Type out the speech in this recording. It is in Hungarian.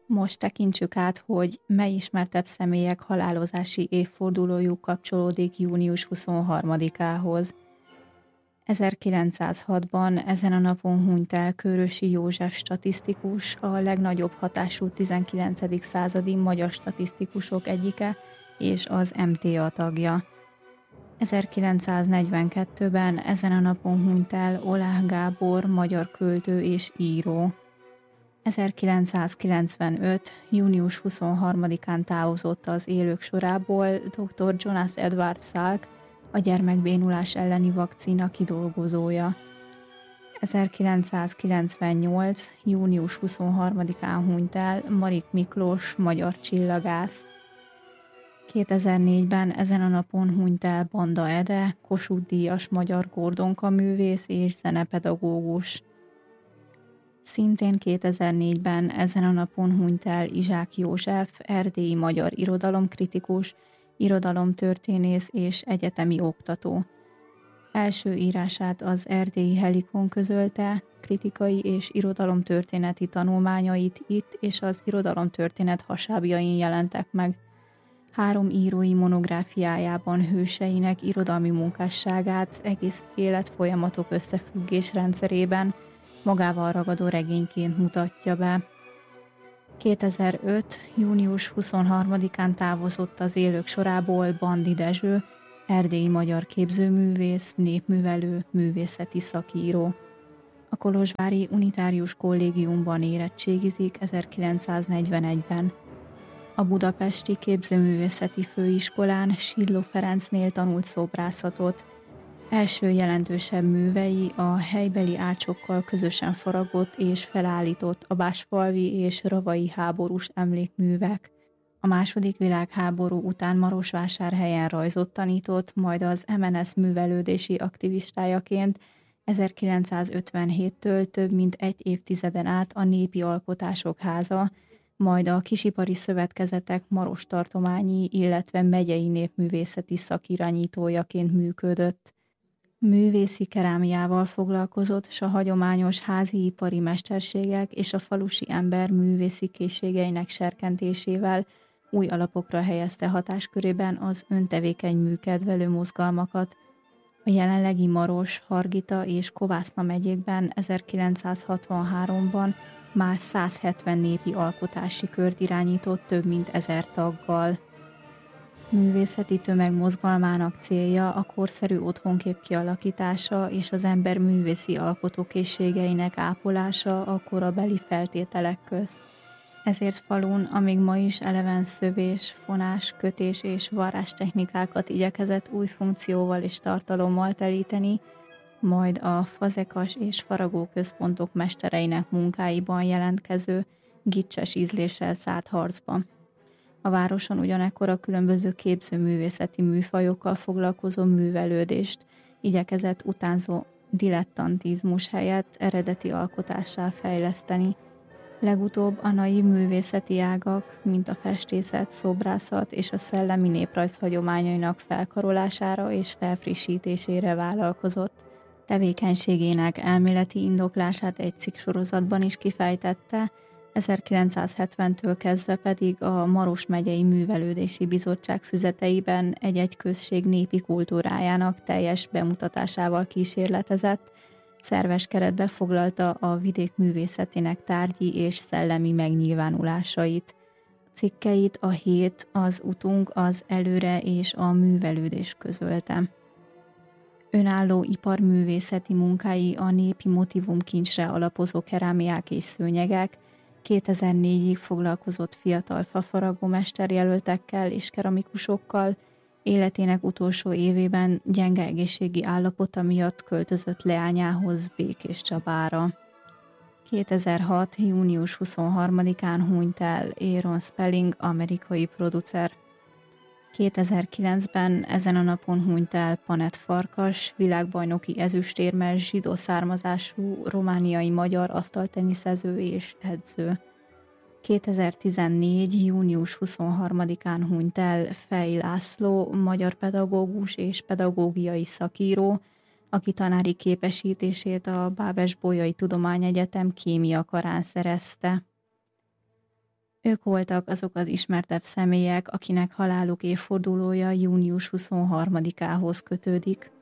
Most tekintsük át, hogy mely ismertebb személyek halálozási évfordulójuk kapcsolódik június 23-ához. 1906-ban ezen a napon hunyt el Kőrösi József statisztikus, a legnagyobb hatású 19. századi magyar statisztikusok egyike és az MTA tagja. 1942-ben ezen a napon hunyt el Oláh Gábor, magyar költő és író. 1995. június 23-án távozott az élők sorából dr. Jonas Edward Salk, a gyermekbénulás elleni vakcína kidolgozója. 1998. június 23-án hunyt el Marik Miklós, magyar csillagász. 2004-ben ezen a napon hunyt el Banda Ede, Kossuth-díjas magyar kordonka művész és zenepedagógus. Szintén 2004-ben ezen a napon hunyt el Izsák József, erdélyi magyar irodalomkritikus, irodalomtörténész és egyetemi oktató. Első írását az Erdélyi Helikon közölte, kritikai és irodalomtörténeti tanulmányait itt és az irodalomtörténet hasábjain jelentek meg. 3 írói monográfiájában hőseinek irodalmi munkásságát egész életfolyamatok összefüggés rendszerében magával ragadó regényként mutatja be. 2005. június 23-án távozott az élők sorából Bandi Dezső, erdélyi magyar képzőművész, népművelő, művészeti szakíró. A kolozsvári unitárius kollégiumban érettségizik 1941-ben. A budapesti képzőművészeti főiskolán Silló Ferencnél tanult szobrászatot. Első jelentősebb művei a helybeli ácsokkal közösen faragott és felállított a básfalvi és ravai háborús emlékművek. A második világháború után Marosvásárhelyen rajzot tanított, majd az MNS művelődési aktivistájaként 1957-től több mint egy évtizeden át a Népi Alkotások Háza, majd a kisipari szövetkezetek Maros tartományi, illetve megyei népművészeti szakirányítójaként működött. Művészi kerámiával foglalkozott, s a hagyományos házi ipari mesterségek és a falusi ember művészi készségeinek serkentésével új alapokra helyezte hatáskörében az öntevékeny műkedvelő mozgalmakat. A jelenlegi Maros, Hargita és Kovászna megyékben 1963-ban már 170 népi alkotási kört irányított több mint 1000 taggal. Művészeti tömegmozgalmának célja a korszerű otthonkép kialakítása és az ember művészi alkotókészségeinek ápolása a korabeli feltételek közt. Ezért falun, amíg ma is eleven szövés, fonás, kötés és varrás technikákat igyekezett új funkcióval és tartalommal telíteni, majd a fazekas és faragó központok mestereinek munkáiban jelentkező gicses ízléssel szállt harcba. A városon ugyanekkor a különböző képzőművészeti műfajokkal foglalkozó művelődést igyekezett utánzó dilettantizmus helyett eredeti alkotássá fejleszteni. Legutóbb a naiv művészeti ágak, mint a festészet, szobrászat és a szellemi néprajz hagyományainak felkarolására és felfrissítésére vállalkozott. Tevékenységének elméleti indoklását egy cikksorozatban is kifejtette, 1970-től kezdve pedig a Maros megyei művelődési bizottság füzeteiben egy-egy község népi kultúrájának teljes bemutatásával kísérletezett, szerves keretbe foglalta a vidék művészetének tárgyi és szellemi megnyilvánulásait. Cikkeit a Hét, az Utunk, az Előre és a Művelődés közölte. Önálló iparművészeti munkái a népi motivumkincsre alapozó kerámiák és szőnyegek, 2004-ig foglalkozott fiatal fafaragó mesterjelöltekkel és keramikusokkal, életének utolsó évében gyenge egészségi állapota miatt költözött leányához Békéscsabára. 2006. június 23-án hunyt el Aaron Spelling, amerikai producer. 2009-ben ezen a napon hunyt el Panett Farkas, világbajnoki ezüstérmes zsidó származású romániai magyar asztalteniszező és edző. 2014. június 23-án hunyt el Fej László, magyar pedagógus és pedagógiai szakíró, aki tanári képesítését a Bábes-Bolyai Tudományegyetem kémia karán szerezte. Ők voltak azok az ismertebb személyek, akinek haláluk évfordulója június 23-ához kötődik.